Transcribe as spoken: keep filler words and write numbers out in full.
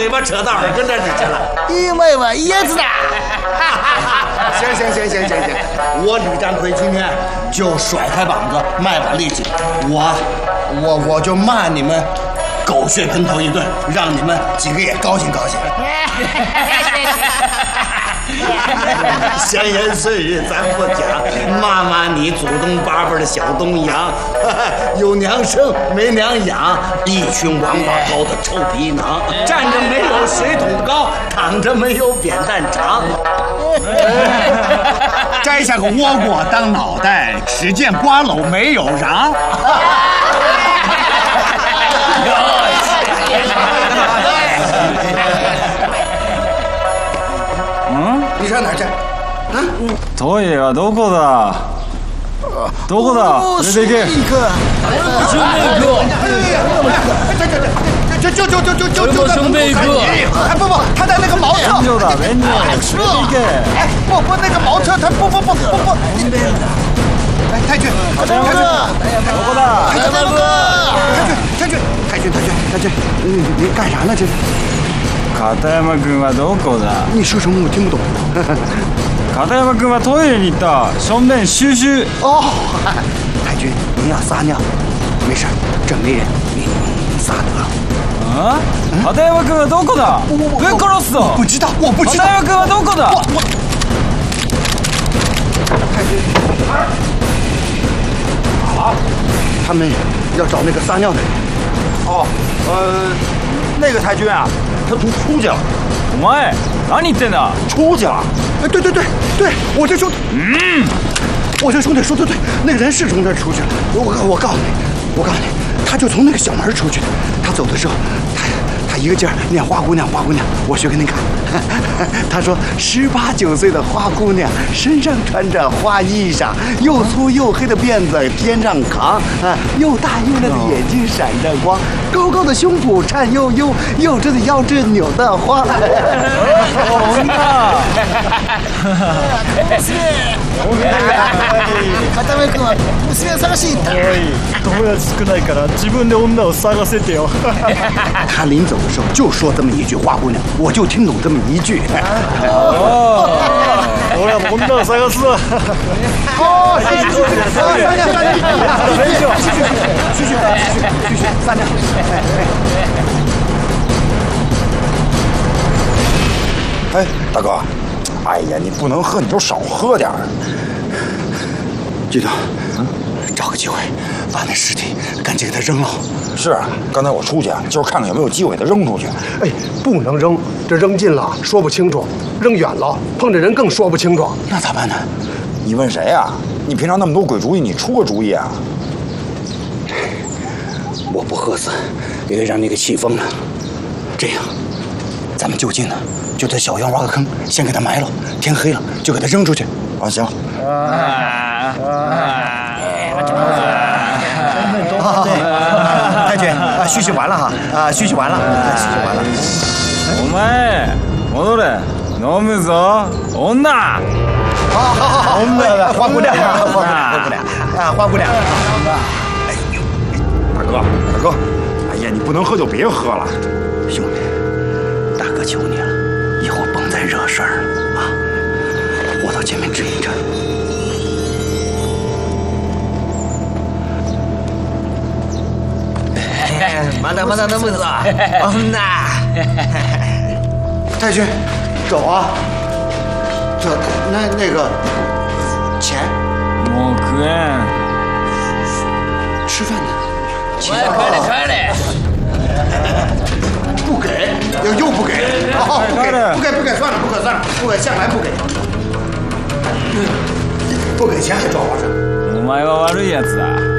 嘴巴扯到耳根这儿去了。 因为我椰子的。 行行行行行行，我李占奎今天就甩开膀子卖把力气，我我我就骂你们狗血喷头一顿，让你们几个也高兴高兴。闲言碎语咱不讲，骂骂你祖宗八辈的小东阳，有娘生没娘养，一群王八羔的臭皮囊，站着没有水桶高，躺着没有扁担长。摘下个倭瓜当脑袋，只见瓜篓没有瓤。 嗯？ 你上哪儿去？啊？ トイレはどこだ？どこだ？出てけ！ 就就就就就就就在门口看你！哎不不，他在那个茅厕。 便所だ便所。出てけ！ 哎不不，那个茅厕他不不不不不。哎太君，太君， どこだ？ 太君，太君，太君，太君，太君，太君，你你干啥呢这是？ 片山君はどこだ？ 你说什么我听不懂。 片山君はトイレに行った。小便嘘嘘。 哦，太君，你要撒尿，没事，这没人，你你撒得了。 啊？片山君はどこだ？ぶっ殺すぞ！ 不知道，我不知道。 片山君はどこだ？ 我我。太君，好，他们要找那个撒尿的人。 哦，呃，那个太君啊，他出出去了。 お前何言ってんだ？ 出去了。 哎，对对对对，我这兄弟， 嗯， 我这兄弟说的对，那个人是从这儿出去了。我我告诉你，我告诉你，他就从那个小门出去的。他走的时候，他他一个劲儿念花姑娘花姑娘，我学给您看。他说十八九岁的花姑娘，身上穿着花衣裳，又粗又黑的辫子肩上扛，啊，又大又亮的眼睛闪着光，高高的胸脯颤悠悠，幼稚的腰肢扭得慌。 女だ。 片目君は娘を探しに行った。 友達少ないから自分で女を探せてよ。 他临走的时候就说这么一句花姑娘，我就听懂这么一句。 俺は女を探すわ。 哦，撒尿，撒尿，撒尿，继续，继续，继续，继续，撒尿。 哎，大哥，哎呀，你不能喝，你就少喝点儿。 局长，找个机会把那尸体赶紧给他扔了。 是啊，刚才我出去啊，就是看看有没有机会给他扔出去。 哎，不能扔，这扔近了说不清楚，扔远了碰着人更说不清楚。 那咋办呢？ 你问谁啊？你平常那么多鬼主意，你出个主意啊？ 我不喝死，也得让你给气疯了。这样，咱们就近呢，就在小院挖个坑，先给他埋了，天黑了就给他扔出去。 啊，行。 太君，啊，续续完了哈，啊，续续完了，续续完了。 お前戻れ。飲むぞ女。 好好好好，女，花姑娘，花姑娘，啊，花姑娘。哎呦， 大哥，大哥，哎呀，你不能喝就别喝了。 兄弟，大哥求你了，以后甭再惹事儿了啊！我到前面支一支。 まだまだ飲むぞ女。 太君，走啊！这那那个钱， もう食えん。 吃饭的钱， 快点快点！ 不给，又又不给，哦，不给，不给，不给，算了，不给，算了，不给，向来不给，不给钱还装花生。 お前は悪いやつだ。